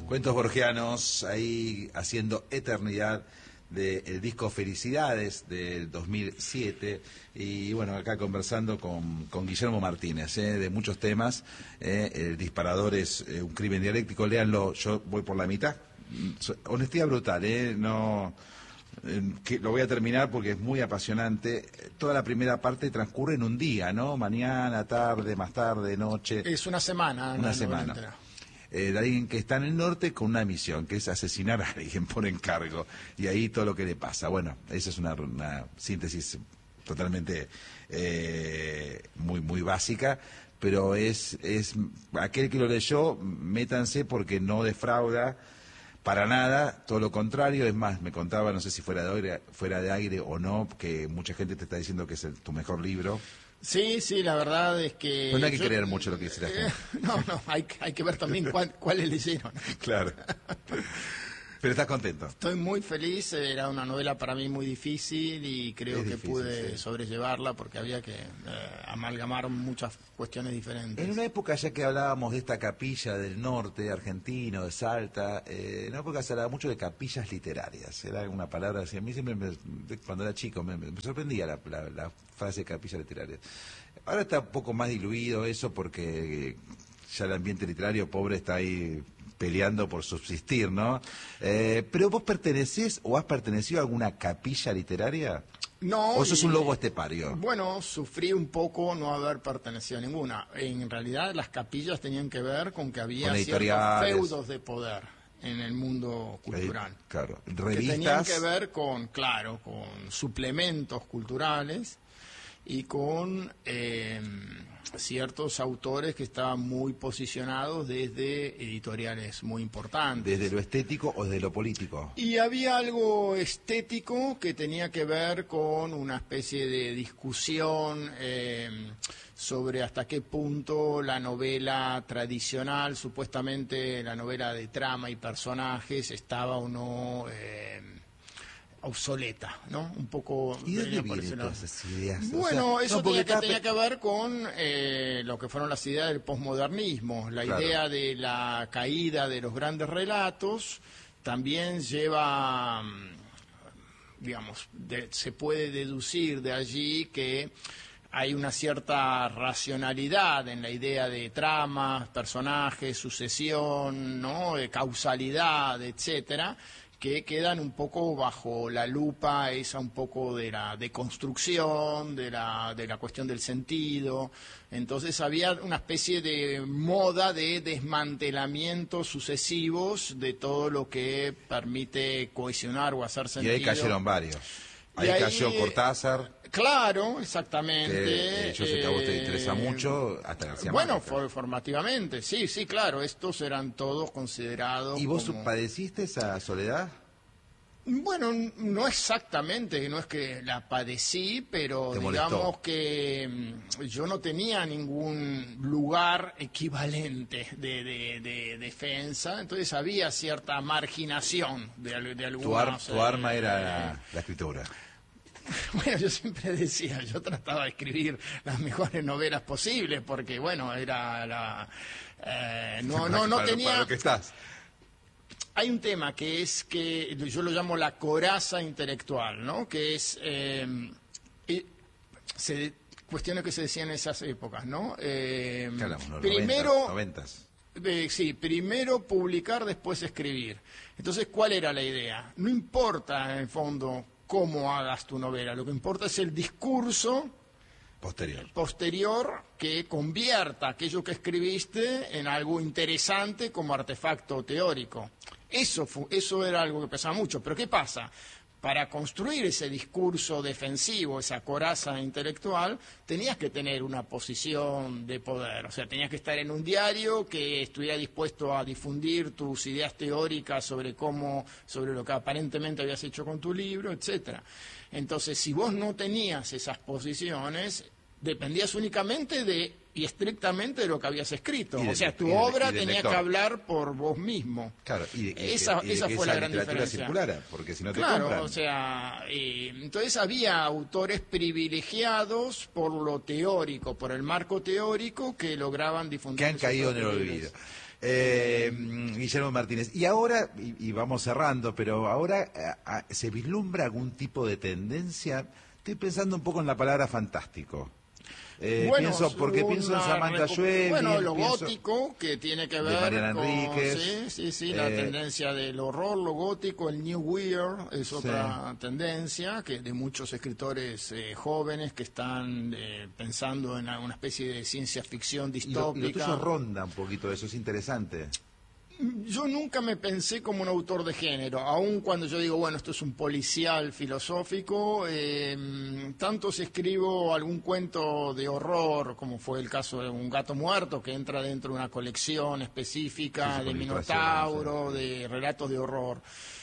Cuentos borgianos, ahí haciendo eternidad del disco Felicidades del 2007. Y bueno, acá conversando con Guillermo Martínez, de muchos temas. El disparador es un crimen dialéctico, léanlo, yo voy por la mitad. Honestidad brutal, no... que lo voy a terminar porque es muy apasionante. Toda la primera parte transcurre en un día, ¿no? Mañana, tarde, más tarde, noche. Es una semana. Una semana. De alguien que está en el norte con una misión, que es asesinar a alguien por encargo. Y ahí todo lo que le pasa. Bueno, esa es una síntesis totalmente muy básica, pero es aquel que lo leyó, métanse porque no defrauda para nada, todo lo contrario. Es más, me contaba, no sé si fuera de aire o no, que mucha gente te está diciendo que es tu mejor libro. Sí, la verdad es que... Pero no hay que creer mucho lo que dice la gente. No, hay que ver también cuáles leyeron. Claro. Pero estás contento. Estoy muy feliz, era una novela para mí muy difícil y creo que pude sobrellevarla porque había que amalgamar muchas cuestiones diferentes. En una época, ya que hablábamos de esta capilla del norte argentino, de Salta, en una época se hablaba mucho de capillas literarias. Era una palabra así. A mí siempre, cuando era chico, me sorprendía la frase capilla literaria. Ahora está un poco más diluido eso porque ya el ambiente literario pobre está ahí peleando por subsistir, ¿no? Pero vos pertenecés o has pertenecido a alguna capilla literaria. No. ¿O sos un lobo estepario? Bueno, sufrí un poco no haber pertenecido a ninguna. En realidad las capillas tenían que ver con que había ciertos feudos de poder en el mundo cultural. Claro. Revistas. Que tenían que ver con suplementos culturales y con ciertos autores que estaban muy posicionados desde editoriales muy importantes. ¿Desde lo estético o desde lo político? Y había algo estético que tenía que ver con una especie de discusión sobre hasta qué punto la novela tradicional, supuestamente la novela de trama y personajes, estaba o no... obsoleta, ¿no? Un poco... ¿Y dónde vienen todas esas ideas? Bueno, eso tenía que ver con lo que fueron las ideas del posmodernismo. La idea de la caída de los grandes relatos también lleva, digamos, se puede deducir de allí que hay una cierta racionalidad en la idea de tramas, personajes, sucesión, ¿no? Causalidad, etcétera, que quedan un poco bajo la lupa esa un poco de la deconstrucción, de la cuestión del sentido. Entonces había una especie de moda de desmantelamientos sucesivos de todo lo que permite cohesionar o hacer sentido. Y ahí cayeron varios. Ahí cayó Cortázar. Claro, exactamente. Que yo sé que a vos te interesa mucho, hasta García Márquez. Bueno, formativamente, sí, claro, estos eran todos considerados. ¿Y vos padeciste esa soledad? Bueno, no exactamente, no es que la padecí, pero digamos que yo no tenía ningún lugar equivalente de defensa, entonces había cierta marginación de algunos... Tu arma era la escritura. Bueno, yo siempre decía, yo trataba de escribir las mejores novelas posibles, porque bueno, era no tenía... Para lo que estás. Hay un tema que es que yo lo llamo la coraza intelectual, ¿no? Que es cuestiones que se decían en esas épocas, ¿no? Primero, 90s. Sí, primero publicar, después escribir. Entonces, ¿cuál era la idea? No importa, en el fondo, cómo hagas tu novela, lo que importa es el discurso posterior que convierta aquello que escribiste en algo interesante como artefacto teórico. Eso era algo que pesaba mucho. Pero ¿qué pasa? Para construir ese discurso defensivo, esa coraza intelectual, tenías que tener una posición de poder. O sea, tenías que estar en un diario que estuviera dispuesto a difundir tus ideas teóricas sobre lo que aparentemente habías hecho con tu libro, etcétera. Entonces, si vos no tenías esas posiciones, dependías únicamente y estrictamente de lo que habías escrito. O sea, tu obra tenía que hablar por vos mismo. Claro, esa fue la gran diferencia. Circulara, porque si no te compran. Claro, o sea, entonces había autores privilegiados por lo teórico, por el marco teórico, que lograban difundir. Que han caído en el olvido. Guillermo Martínez. Y ahora, y vamos cerrando, pero ahora ¿se vislumbra algún tipo de tendencia? Estoy pensando un poco en la palabra fantástico. Bueno, pienso en Samantha Schweblin. Bueno, lo gótico, que tiene que ver Mariana con... Enríquez. Sí, la tendencia del horror, lo gótico, el New Weird es otra tendencia que de muchos escritores jóvenes que están pensando en una especie de ciencia ficción distópica. Y lo tuyo ronda un poquito de eso, es interesante. Yo nunca me pensé como un autor de género, aun cuando yo digo, bueno, esto es un policial filosófico, tanto si escribo algún cuento de horror, como fue el caso de Un gato muerto, que entra dentro de una colección específica de Minotauro, de relatos de horror,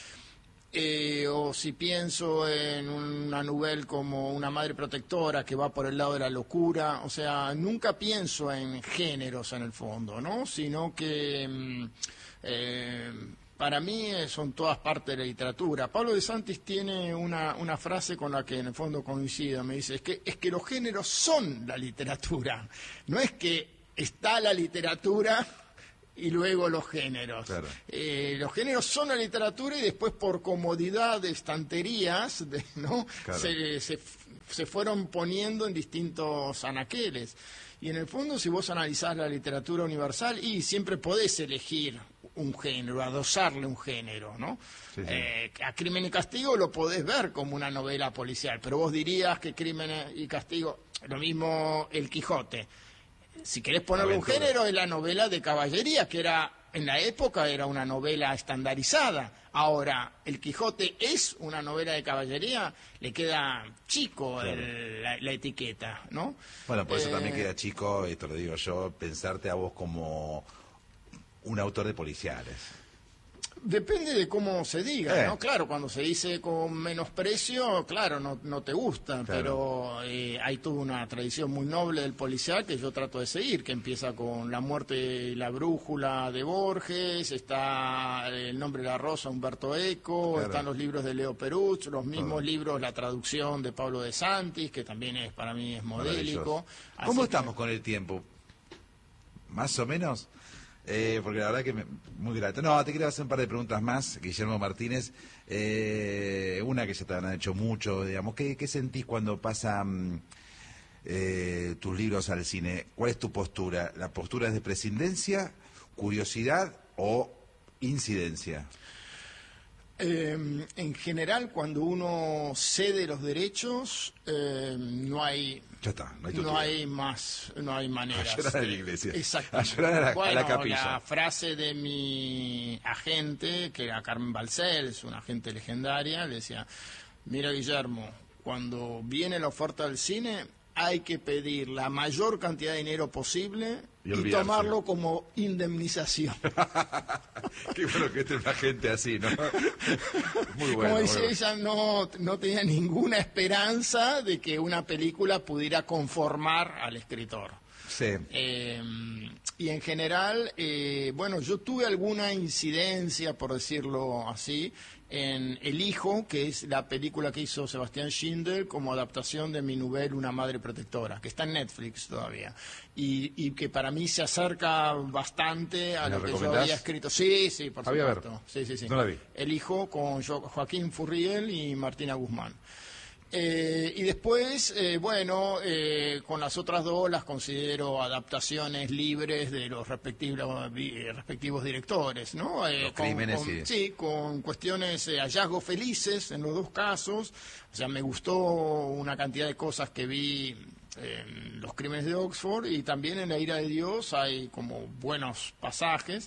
o si pienso en una novela como Una madre protectora, que va por el lado de la locura, o sea, nunca pienso en géneros en el fondo, ¿no? Sino que... para mí son todas partes de la literatura. Pablo de Santis tiene una frase con la que en el fondo coincido. Me dice, es que los géneros son la literatura. No es que está la literatura y luego los géneros. Claro. Los géneros son la literatura y después por comodidad de estanterías, ¿no? Claro. Se fueron poniendo en distintos anaqueles. Y en el fondo, si vos analizás la literatura universal, y siempre podés elegir un género, adosarle un género, ¿no? Sí, sí. A Crimen y Castigo lo podés ver como una novela policial, pero vos dirías que Crimen y Castigo, lo mismo El Quijote. Si querés ponerle un género, es la novela de caballería, que era en la época era una novela estandarizada. Ahora, El Quijote es una novela de caballería, le queda chico, claro, la etiqueta, ¿no? Bueno, por eso también queda chico, esto lo digo yo, pensarte a vos como un autor de policiales. Depende de cómo se diga, ¿no? Claro, cuando se dice con menosprecio, claro, no te gusta, claro, pero hay toda una tradición muy noble del policial que yo trato de seguir, que empieza con La muerte y la brújula de Borges, está El nombre de la rosa, Humberto Eco, claro, están los libros de Leo Peruch, los mismos libros, la traducción de Pablo de Santis, que también para mí es modélico. ¿Cómo estamos con el tiempo? ¿Más o menos? Porque la verdad que muy grato. No, te quiero hacer un par de preguntas más, Guillermo Martínez. Una que ya te han hecho mucho, digamos. ¿Qué sentís cuando pasan tus libros al cine? ¿Cuál es tu postura? ¿La postura es de prescindencia, curiosidad o incidencia? En general, cuando uno cede los derechos, no hay... Ya está, no hay maneras. A llorar a la iglesia. Exacto. A llorar a la capilla. La frase de mi agente, que era Carmen Balcells, una agente legendaria, le decía, mira Guillermo, cuando viene la oferta del cine, hay que pedir la mayor cantidad de dinero posible y tomarlo como indemnización. Qué bueno que esté una gente así, ¿no? Muy bueno. Como dice ella, no tenía ninguna esperanza de que una película pudiera conformar al escritor. Sí. Y en general, bueno, yo tuve alguna incidencia, por decirlo así, en El Hijo, que es la película que hizo Sebastián Schindler como adaptación de mi novela Una madre protectora, que está en Netflix todavía, y que para mí se acerca bastante a lo que yo había escrito. Sí, por supuesto. Sí. No la vi. El Hijo con Joaquín Furriel y Martina Guzmán. Y después, con las otras dos las considero adaptaciones libres de los respectivos directores, ¿no? Los crímenes, sí, con cuestiones, hallazgos felices en los dos casos. O sea, me gustó una cantidad de cosas que vi en Los crímenes de Oxford, y también en La ira de Dios hay como buenos pasajes.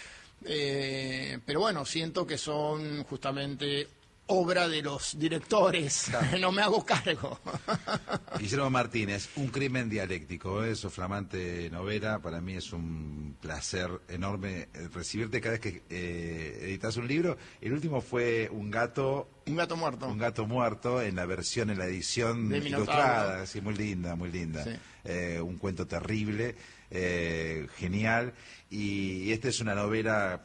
Pero bueno, siento que son justamente obra de los directores, claro. No me hago cargo. Guillermo Martínez, Un crimen dialéctico, su flamante novela, para mí es un placer enorme recibirte cada vez que editas un libro. El último fue Un gato muerto. Un gato muerto, en la edición de ilustrada, sí, muy linda. Sí. Un cuento terrible, genial, y esta es una novela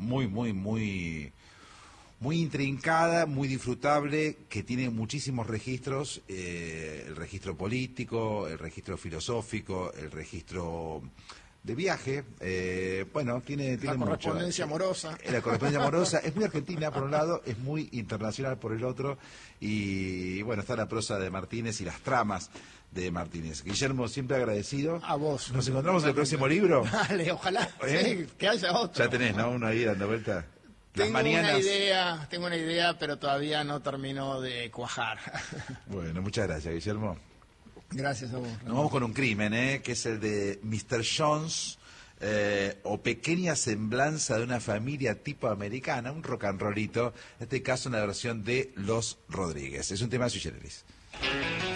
muy intrincada, muy disfrutable, que tiene muchísimos registros, el registro político, el registro filosófico, el registro de viaje. Bueno, tiene la correspondencia mucho. amorosa. La correspondencia amorosa es muy argentina por un lado, es muy internacional por el otro, y bueno, está la prosa de Martínez y las tramas de Martínez. Guillermo, siempre agradecido. A vos. Nos encontramos en el próximo libro. Dale, ojalá sí, que haya otro. Ya tenés, ¿no? Uno ahí dando vuelta. Tengo una idea, pero todavía no termino de cuajar. Bueno, muchas gracias, Guillermo. Gracias a vos. Nos vamos con un crimen, que es el de Mr. Jones, o Pequeña semblanza de una familia tipo americana, un rock and rollito, en este caso una versión de Los Rodríguez. Es un tema sui generis.